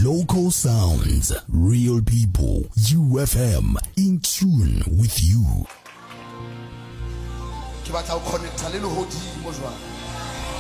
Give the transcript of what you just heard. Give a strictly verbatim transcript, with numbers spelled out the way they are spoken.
Local sounds, real people. U F M, in tune with you. Ke batla o connecta le le hodimo jwang.